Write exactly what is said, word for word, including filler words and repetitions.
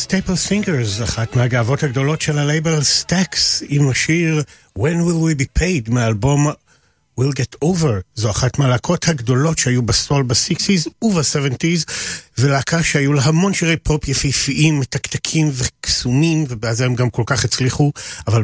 סטייפל סינגרס, אחת מהגאוות הגדולות של הלייבל סטאקס, עם השיר When Will We Be Paid מאלבום We'll Get Over. זו אחת מהלהקות הגדולות שהיו בסול ב-סיקסיז וב-סבנטיז, ולהקה שהיו לה המון שירי פופ יפיפיים, מתקתקים וקסומים, ובאז הם גם כל כך הצליחו, אבל